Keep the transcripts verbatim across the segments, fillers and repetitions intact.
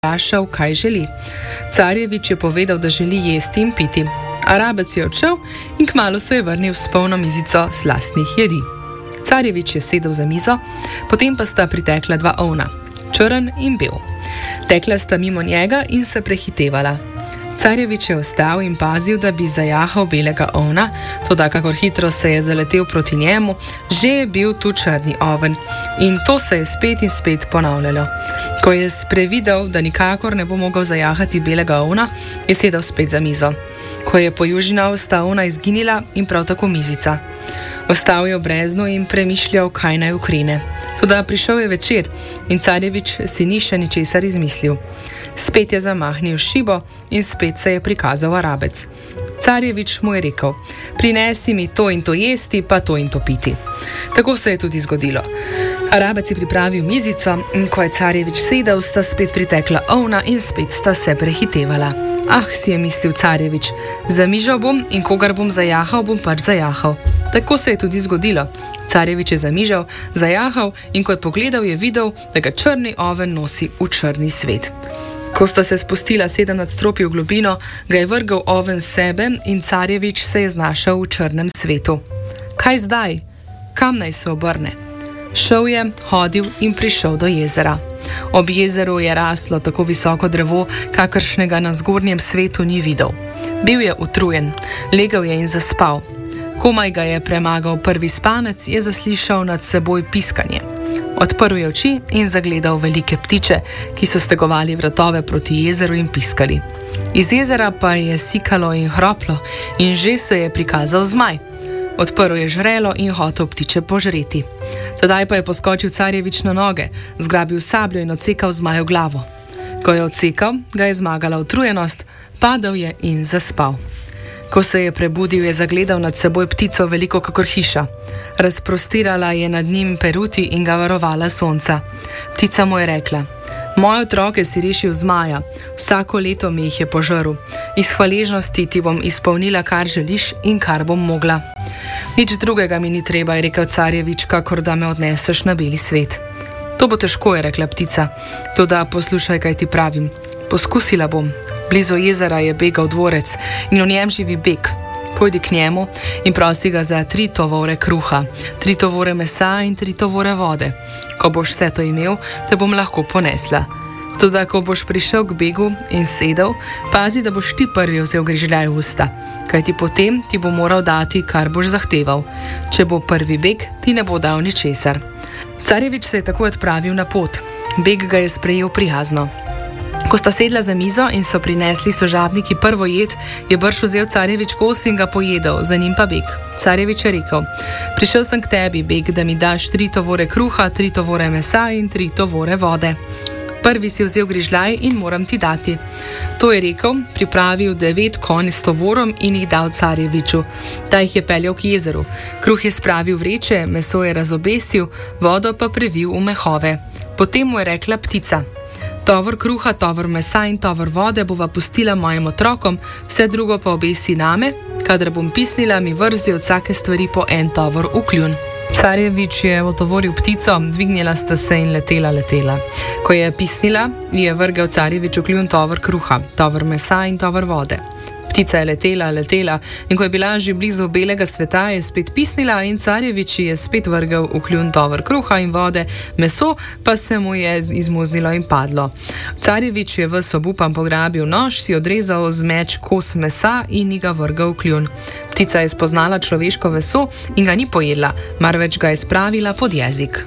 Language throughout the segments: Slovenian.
vprašal, kaj želi. Carjevič je povedal, da želi jesti in piti. Arabec je odšel in kmalu se je vrnil s polno mizico slastnih jedi. Carjevič je sedel za mizo, potem pa sta pritekla dva ovna, črn in bel. Tekla sta mimo njega in se prehitevala. Carjevič je ostal in pazil, da bi zajahal belega ovna, toda kakor hitro se je zaletel proti njemu, že je bil tu črni oven in to se je spet in spet ponavljalo. Ko je sprevidel, da nikakor ne bo mogel zajahati belega ovna, je sedel spet za mizo. Ko je pojužina, sta ovna izginila in prav tako mizica. Ostal je v breznu in premišljal, kaj naj ukrene. Toda prišel je večer in Carjevič si ni še ničesar izmislil. Spet je zamahnil šibo in spet se je prikazal Arabec. Carjevič mu je rekel: "Prinesi mi to in to jesti, pa to in to piti." Tako se je tudi zgodilo. Arabec je pripravil mizico in ko je Carjevič sedel, sta spet pritekla ovna in spet sta se prehitevala. Ah, si je mislil Carjevič, zamižal bom in kogar bom zajahal, bom pač zajahal. Tako se je tudi zgodilo. Carjevič je zamižal, zajahal in ko je pogledal, je videl, da ga črni oven nosi v črni svet. Ko sta se spustila sedem nadstropij v globino, ga je vrgel oven sebe in Carjevič se je znašel v črnem svetu. Kaj zdaj? Kam naj se obrne? Šel je, hodil in prišel do jezera. Ob jezeru je raslo tako visoko drevo, kakršnega na zgornjem svetu ni videl. Bil je utrujen, legel je in zaspal. Komaj ga je premagal prvi spanec, je zaslišal nad seboj piskanje. Odprl je oči in zagledal velike ptiče, ki so stegovali vratove proti jezeru in piskali. Iz jezera pa je sikalo in hroplo in že se je prikazal zmaj. Odprl je žrelo in hotel ptiče požreti. Tedaj pa je poskočil Carjevič na noge, zgrabil sabljo in odsekal zmaju glavo. Ko je odsekal, ga je zmagala utrujenost, padel je in zaspal. Ko se je prebudil, je zagledal nad seboj ptico veliko kakor hiša. Razprostirala je nad njim peruti in ga varovala sonca. Ptica mu je rekla: "Moje otroke si rešil zmaja, vsako leto mi jih je požrl. Iz hvaležnosti ti bom izpolnila, kar želiš in kar bom mogla." "Nič drugega mi ni treba," je rekel Carjevič, "kakor da me odneseš na beli svet." "To bo težko," je rekla ptica, "toda poslušaj, kaj ti pravim. Poskusila bom. Blizu jezera je begal dvorec in v njem živi beg. Pojdi k njemu in prosi ga za tri tovore kruha, tri tovore mesa in tri tovore vode. Ko boš vse to imel, te bom lahko ponesla. Toda ko boš prišel k begu in sedel, pazi, da boš ti prvi vzel grižljaj v usta, kajti potem ti bo moral dati, kar boš zahteval. Če bo prvi beg, ti ne bo dal ničesar." Carjevič se je tako odpravil na pot. Beg ga je sprejel prijazno. Ko sta sedla za mizo in so prinesli služabniki prvo jed, je brž vzel Carjevič kos in ga pojedel, za njim pa beg. Carjevič je rekel: "Prišel sem k tebi, beg, da mi daš tri tovore kruha, tri tovore mesa in tri tovore vode. Prvi si vzel grižljaj in moram ti dati." To je rekel, pripravil devet konj s tovorom in jih dal Carjeviču. Ta jih je peljal k jezeru. Kruh je spravil vreče, meso je razobesil, vodo pa previl v mehove. Potem mu je rekla ptica: "Tovor kruha, tovor mesa in tovor vode bova pustila mojim otrokom, vse drugo pa obesi name, kadar bom pisnila, mi vrzi od vsake stvari po en tovor v kljun." Carjevič je otovoril ptico, dvignila sta se in letela, letela. Ko je pisnila, je vrgel Carjevič v kljun tovor kruha, tovor mesa in tovor vode. Ptica je letela, letela in ko je bila že blizu belega sveta, je spet pisnila in Carjevič je spet vrgel v kljun tovor kruha in vode, meso pa se mu je izmuznilo in padlo. Carjevič je ves obupan pograbil nož, si odrezal z meč kos mesa in ga vrgel v kljun. Ptica je spoznala človeško meso in ga ni pojedla, marveč ga je spravila pod jezik.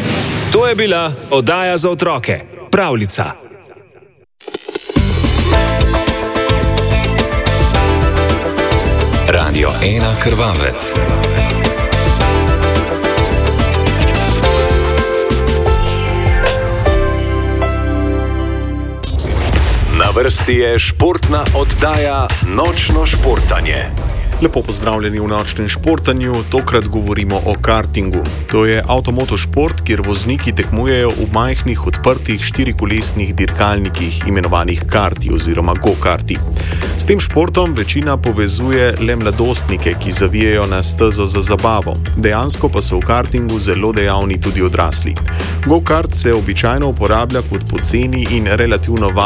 To je bila oddaja za otroke, pravljica. Radio ena Krvavec. Na vrsti je športna oddaja Nočno športanje. Lepo pozdravljeni v nočnem športanju, tokrat govorimo o kartingu. To je avtomotošport, kjer vozniki tekmujejo v majhnih odprtih štirikolesnih dirkalnikih, imenovanih karti oziroma go-karti. S tem športom večina povezuje le mladostnike, ki zavijejo na stezo za zabavo. Dejansko pa so v kartingu zelo dejavni tudi odrasli. Go-kart se običajno uporablja kot poceni in relativno